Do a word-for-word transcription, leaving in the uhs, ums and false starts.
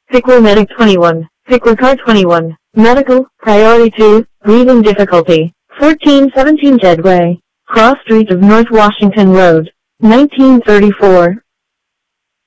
Pickler Medic twenty-one. Pickler Car twenty-one. Medical, Priority two, Breathing Difficulty. fourteen seventeen Jedway, Cross Street of North Washington Road. nineteen thirty-four.